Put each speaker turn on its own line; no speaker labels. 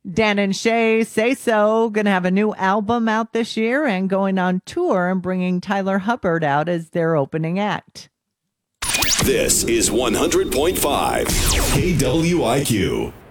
Dan and Shay Say So going to have a new album out this year and going on tour and bringing Tyler Hubbard out as their opening act.
This is 100.5 KWIQ.